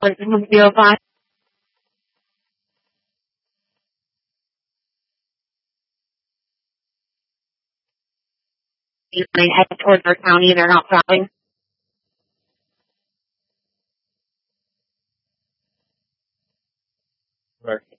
05. They head towards our county. They're not stopping. Right.